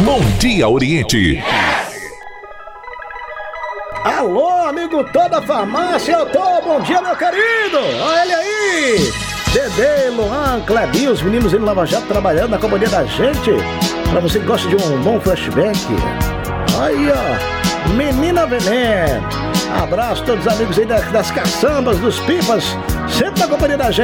Bom Dia Oriente. Alô, amigo toda a farmácia, eu tô, bom dia, meu querido, olha ele aí, Dedê, Luan, Clebinho, os meninos em Lava Jato trabalhando na companhia da gente, pra você que gosta de um bom flashback, aí ó, Menina Veneno, abraço a todos os amigos aí das caçambas, dos pipas, sempre na companhia da gente.